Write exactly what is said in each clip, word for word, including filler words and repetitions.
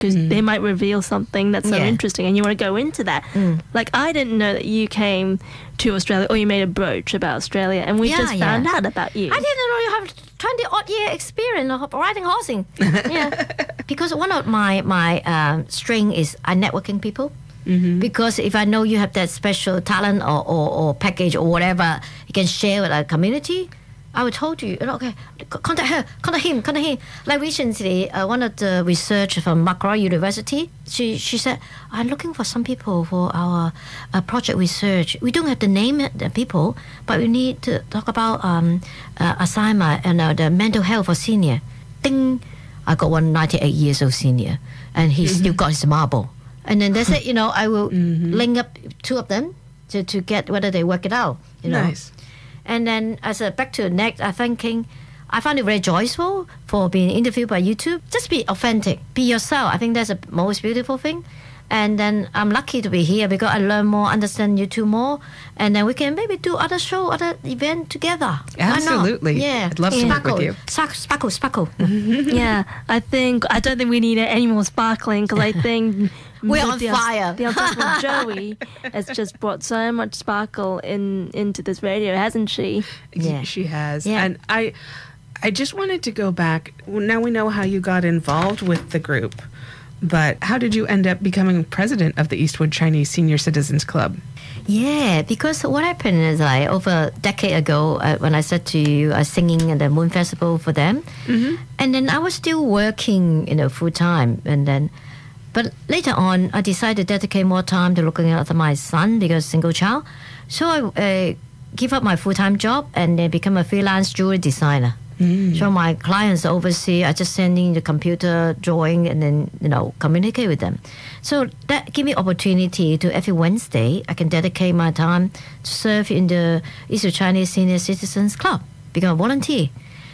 because Mm. they might reveal something that's so Yeah. interesting and you want to go into that. Mm. Like, I didn't know that you came to Australia or you made a brooch about Australia, and we Yeah, just found yeah. out about you. I didn't know you have twenty odd year experience of riding horsing. Yeah, because one of my my um, string is I networking people. Mm-hmm. Because if I know you have that special talent or, or, or package or whatever you can share with our community, I would told you, you know, okay, contact her, contact him, contact him. Like recently, uh, one of the research from Macquarie University, she she said, I'm looking for some people for our uh, project research. We don't have to name it, the people, but we need to talk about um, uh, Alzheimer and uh, the mental health for senior. Ding, I got one ninety-eight years old senior, and he still got his marble. And then they said, you know, I will Mm-hmm. link up two of them to, to get whether they work it out, you know. Nice. And then as a back to the next, I thinking, I found it very joyful for being interviewed by YouTube. Just be authentic, be yourself. I think that's the most beautiful thing. And then I'm lucky to be here because I learn more, understand YouTube more, and then we can maybe do other show, other event together. Why not? Absolutely. Yeah. I'd love to work sparkle. with you. Sparkle, sparkle, sparkle. Yeah, I think I don't think we need any more sparkling, because I think We're with on the, fire. The Unstoppable Joey has just brought so much sparkle in into this radio, hasn't she? Yeah. She has. Yeah. And I I just wanted to go back. Now we know how you got involved with the group, but how did you end up becoming president of the Eastwood Chinese Senior Citizens Club? Yeah, because what happened is like over a decade ago, uh, when I said to you, I was singing at the Moon Festival for them, Mm-hmm. and then I was still working, you know, full time, and then, but later on, I decided to dedicate more time to looking after my son because single child, so I uh, give up my full time job and then become a freelance jewelry designer. So my clients overseas, I just send in the computer drawing and then, you know, communicate with them. So that give me opportunity to every Wednesday, I can dedicate my time to serve in the Eastwood Chinese Senior Citizens Club, become a volunteer.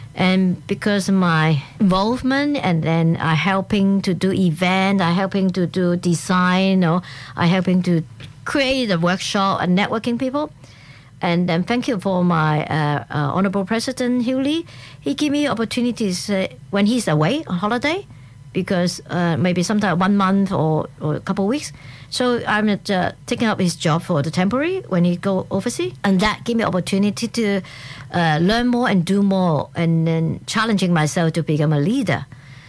And because of my involvement, and then I helping to do event, I helping to do design, or I helping to create a workshop and networking people. And then thank you for my uh, uh, Honorable President Hugh Lee. He gave me opportunities uh, when he's away on holiday, because uh, maybe sometime one month or, or a couple of weeks. So I'm uh, taking up his job for the temporary when he go overseas, and that gave me opportunity to uh, learn more and do more, and then challenging myself to become a leader.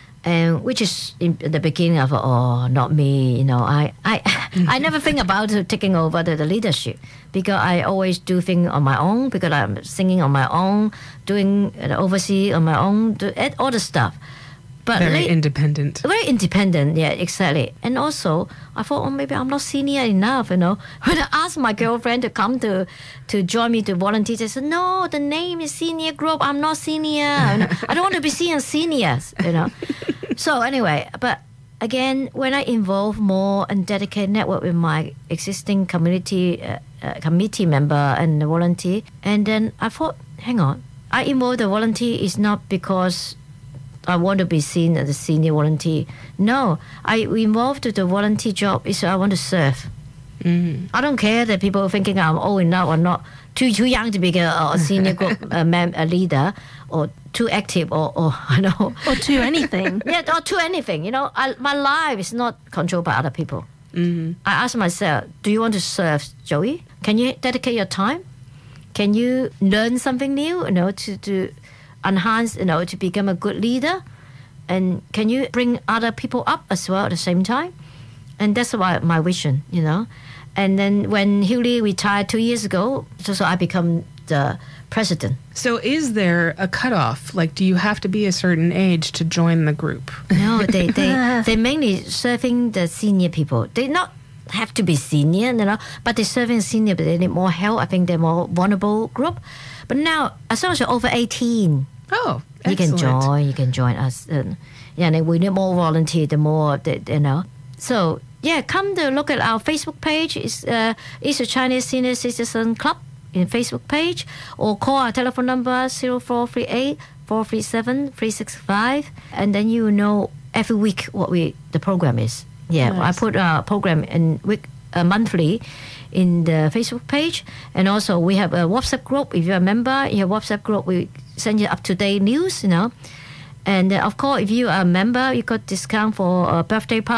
And which is in the beginning of oh not me, you know I I, I never think about taking over the, the leadership, because I always do things on my own, because I'm singing on my own, doing uh, overseas on my own, do all the stuff. But Very late- independent. very independent, yeah, exactly. And also, I thought, oh, maybe I'm not senior enough, you know. When I asked my girlfriend to come to to join me to volunteer, they said, no, the name is senior group. I'm not senior. You know, I don't want to be seen seniors, you know. So anyway, but again, when I involve more and dedicate network with my existing community uh, uh, committee member and the volunteer, and then I thought, hang on, I involve the volunteer is not because I want to be seen as a senior volunteer. No, I involved to the volunteer job is I want to serve. Mm-hmm. I don't care that people are thinking I'm old enough or not, too too young to be a, a senior group a, mem- a leader, or too active, or, or I know, Or to anything. yeah, or to anything. You know, I, my life is not controlled by other people. Mm-hmm. I ask myself, do you want to serve, Joey? Can you dedicate your time? Can you learn something new? You know, to to enhance, you know, to become a good leader, and can you bring other people up as well at the same time? And that's why my vision, you know. And then when Hugh Lee retired two years ago, so, so I become the president. So is there a cutoff? Like, do you have to be a certain age to join the group? No, they they they mainly serving the senior people. They not have to be senior, you know, but they're serving senior, but they need more help. I think they're more vulnerable group. But now, as long as you're over eighteen, Oh, you can excellent. join. You can join us. And, yeah, and we need more volunteer. The more that, you know. So yeah, come to look at our Facebook page. It's uh, it's a Chinese Senior Citizen Club in Facebook page, or call our telephone number zero four three eight four three seven three six five, and then you know every week what we the program is. Yeah, Nice. I put a program in week uh, monthly in the Facebook page, and also we have a WhatsApp group. If you're a member, you have WhatsApp group. We send you up to date news, you know. And uh, of course, if you are a member, you got discount for a birthday party.